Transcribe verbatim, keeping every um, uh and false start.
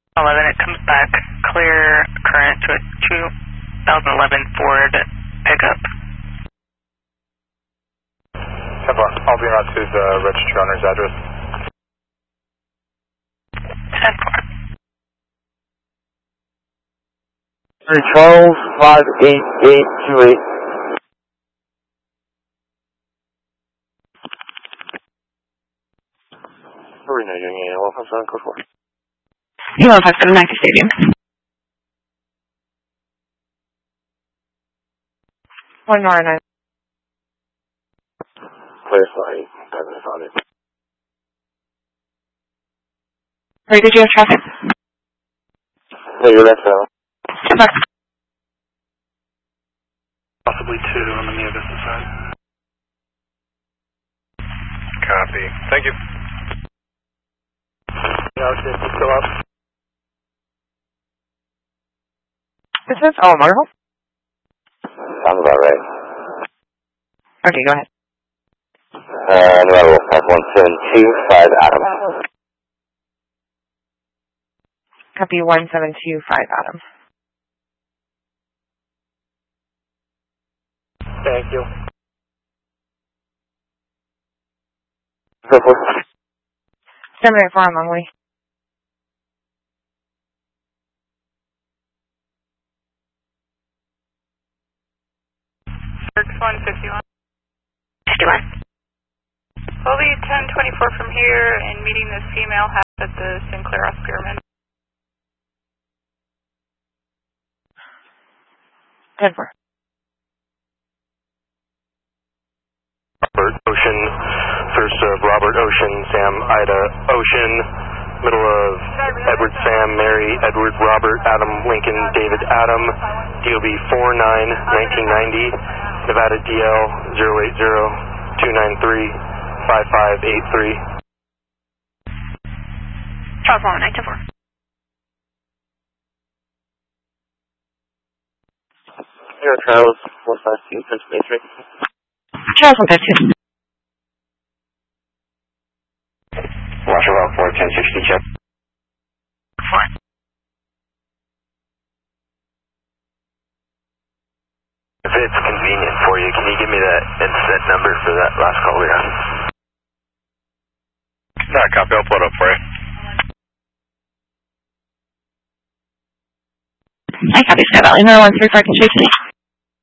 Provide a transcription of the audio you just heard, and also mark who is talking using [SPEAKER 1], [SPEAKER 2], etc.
[SPEAKER 1] eleven, it comes back clear current to a two thousand eleven Ford pickup.
[SPEAKER 2] I'll be out to the registry owner's address.
[SPEAKER 1] ten four.
[SPEAKER 3] Charles, five eight eight two eight. We're not doing any one five seven, code four.
[SPEAKER 1] one five seven, Nike Stadium. one nine nine.
[SPEAKER 3] Clarify, driving is on it.
[SPEAKER 1] Where did you have traffic?
[SPEAKER 3] No, you're left out.
[SPEAKER 1] Okay.
[SPEAKER 2] Possibly two on the Mia Vista side. Copy. Thank you. Yeah, okay, still up.
[SPEAKER 1] This is oh, Marvel?
[SPEAKER 3] Sounds about right.
[SPEAKER 1] Okay, go ahead.
[SPEAKER 3] Uh, number five one seven two five Adam.
[SPEAKER 1] Copy one seven two five Adam.
[SPEAKER 2] Thank you.
[SPEAKER 1] seven eight four on Longley.
[SPEAKER 4] Works one fifty-one.
[SPEAKER 1] fifty-one.
[SPEAKER 4] We'll be ten twenty-four from here and meeting this female half at the Sinclair Ross Pyramid.
[SPEAKER 1] ten four.
[SPEAKER 2] Robert Ocean, first of Robert Ocean, Sam Ida Ocean, middle of Edward Sam, Mary, Edward Robert, Adam Lincoln, David Adam, D O B four nine nineteen ninety, Nevada D L zero eight zero two nine three five five eight three.
[SPEAKER 1] Charles one nine two four.
[SPEAKER 3] Here, Charles, one five two, Pennsylvania.
[SPEAKER 1] Charles one five two.
[SPEAKER 3] Roger, Rock four ten sixty, check.
[SPEAKER 1] four.
[SPEAKER 3] If it's convenient for you, can you give me that incident number for that last call we had?
[SPEAKER 2] No, copy, I'll pull it up for you.
[SPEAKER 1] I copy, Sky Valley, number one three four, can you see me?